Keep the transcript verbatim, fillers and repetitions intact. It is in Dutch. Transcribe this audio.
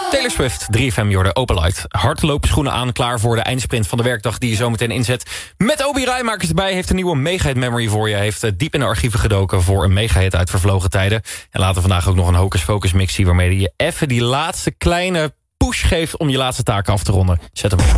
Taylor Swift, drie F M, Jorde, Opalite. Hardloopschoenen aan, klaar voor de eindsprint van de werkdag die je zo meteen inzet. Met Obi Rijmakers erbij, heeft een nieuwe mega-hit memory voor je. Heeft uh, diep in de archieven gedoken voor een mega-hit uit vervlogen tijden. En later vandaag ook nog een Hocus Focus mixie waarmee je even die laatste kleine push geeft om je laatste taken af te ronden. Zet hem op.